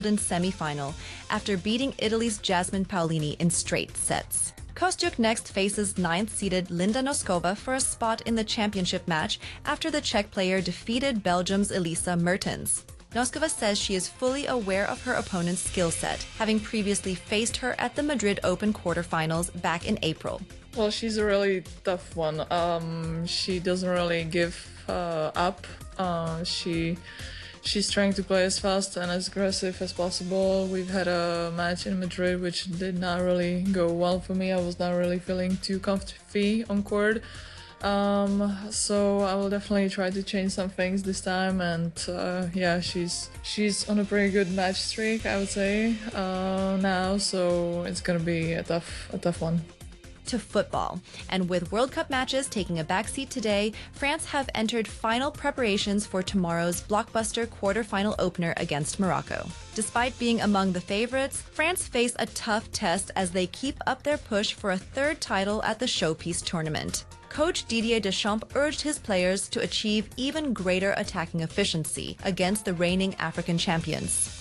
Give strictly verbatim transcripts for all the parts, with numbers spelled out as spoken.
in semi-final after beating Italy's Jasmine Paolini in straight sets. Kostyuk next faces ninth-seeded Linda Noskova for a spot in the championship match after the Czech player defeated Belgium's Elisa Mertens. Noskova says she is fully aware of her opponent's skill set, having previously faced her at the Madrid Open quarterfinals back in April. Well, she's a really tough one. Um, she doesn't really give uh, up. Uh, she she's trying to play as fast and as aggressive as possible. We've had a match in Madrid which did not really go well for me. I was not really feeling too comfy on court. Um, so I will definitely try to change some things this time, and uh, yeah, she's she's on a pretty good match streak, I would say, uh, now. So it's gonna be a tough a tough one. To football. And with World Cup matches taking a backseat today, France have entered final preparations for tomorrow's blockbuster quarterfinal opener against Morocco. Despite being among the favorites, France face a tough test as they keep up their push for a third title at the Showpiece tournament. Coach Didier Deschamps urged his players to achieve even greater attacking efficiency against the reigning African champions.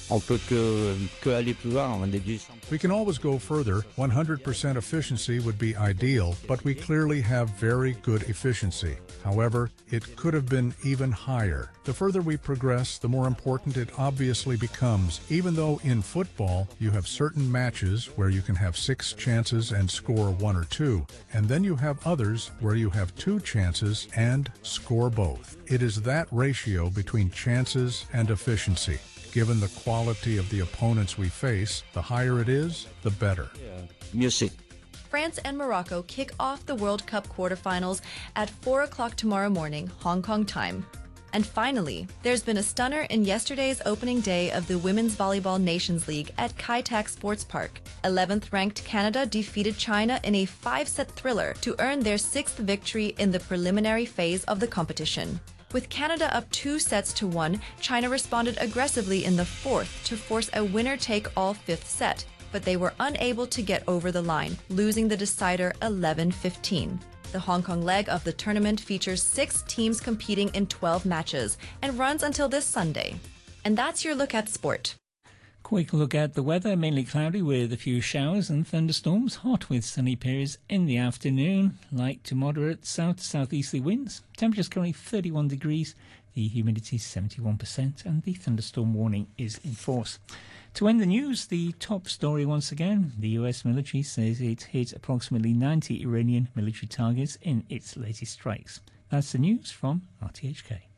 We can always go further. one hundred percent efficiency would be ideal, but we clearly have very good efficiency. However, it could have been even higher. The further we progress, the more important it obviously becomes, even though in football you have certain matches where you can have six chances and score one or two, and then you have others where you have two chances and score both. It is that ratio between chances and efficiency. Given the quality of the opponents we face, the higher it is, the better. Yeah. Music. France and Morocco kick off the World Cup quarterfinals at four o'clock tomorrow morning, Hong Kong time. And finally, there's been a stunner in yesterday's opening day of the Women's Volleyball Nations League at Kai Tak Sports Park. eleventh-ranked Canada defeated China in a five-set thriller to earn their sixth victory in the preliminary phase of the competition. With Canada up two sets to one, China responded aggressively in the fourth to force a winner-take-all fifth set, but they were unable to get over the line, losing the decider eleven fifteen. The Hong Kong leg of the tournament features six teams competing in twelve matches and runs until this Sunday. And that's your look at sport. Quick look at the weather, mainly cloudy with a few showers and thunderstorms, hot with sunny periods in the afternoon, light to moderate south-southeasterly winds. Temperatures currently thirty-one degrees, the humidity is seventy-one percent and the thunderstorm warning is in force. To end the news, the top story once again, the U S military says it hit approximately ninety Iranian military targets in its latest strikes. That's the news from R T H K.